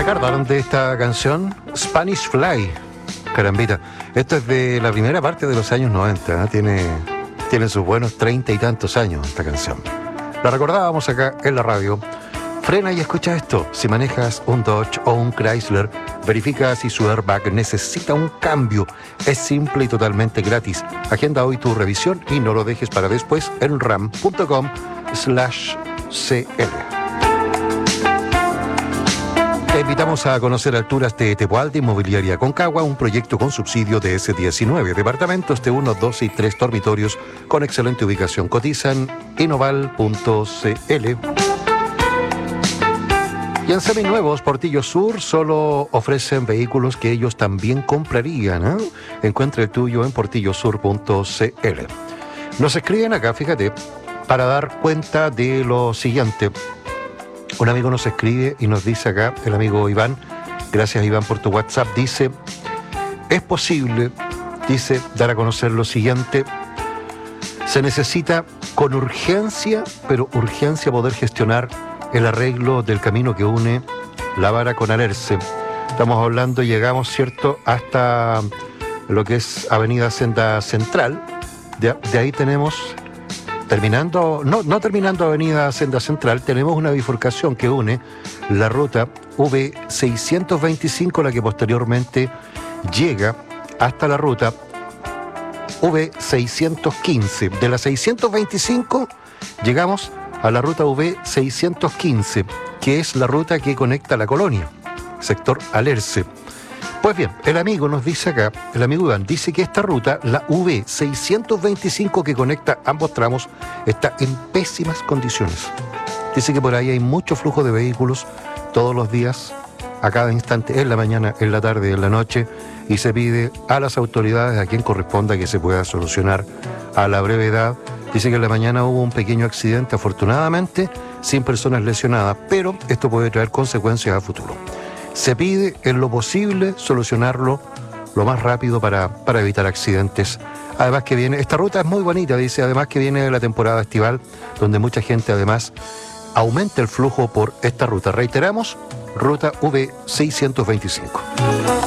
acordaron de esta canción? Spanish Fly. Carambita. Esto es de la primera parte de los años 90. Tiene sus buenos 30 y tantos años esta canción. La recordábamos acá en la radio. Frena y escucha esto. Si manejas un Dodge o un Chrysler, verifica si su airbag necesita un cambio. Es simple y totalmente gratis. Agenda hoy tu revisión y no lo dejes para después en ram.com/cl. Te invitamos a conocer Alturas de Tepual de Inmobiliaria Concagua, un proyecto con subsidio de S19, departamentos de 1, 2 y 3 dormitorios con excelente ubicación. Cotizan inoval.cl. Y en Seminuevos, Portillo Sur, solo ofrecen vehículos que ellos también comprarían. Encuentra el tuyo en portillosur.cl. Nos escriben acá, fíjate, para dar cuenta de lo siguiente. Un amigo nos escribe y nos dice acá, el amigo Iván, gracias Iván por tu WhatsApp, dice, es posible, dice, dar a conocer lo siguiente, se necesita con urgencia, pero urgencia poder gestionar el arreglo del camino que une La Vara con Alerce. Estamos hablando, llegamos, ¿cierto?, hasta lo que es Avenida Senda Central, de ahí tenemos... no terminando Avenida Senda Central, tenemos una bifurcación que une la ruta V625, la que posteriormente llega hasta la ruta V615. De la 625 llegamos a la ruta V615, que es la ruta que conecta la colonia, sector Alerce. Pues bien, el amigo nos dice acá, el amigo Iván, dice que esta ruta, la V625 que conecta ambos tramos, está en pésimas condiciones. Dice que por ahí hay mucho flujo de vehículos todos los días, a cada instante, en la mañana, en la tarde, en la noche, y se pide a las autoridades, a quien corresponda, que se pueda solucionar a la brevedad. Dice que en la mañana hubo un pequeño accidente, afortunadamente, sin personas lesionadas, pero esto puede traer consecuencias a futuro. Se pide en lo posible solucionarlo lo más rápido para evitar accidentes. Además que viene, esta ruta es muy bonita, dice, además que viene la temporada estival, donde mucha gente además aumenta el flujo por esta ruta. Reiteramos, ruta V625.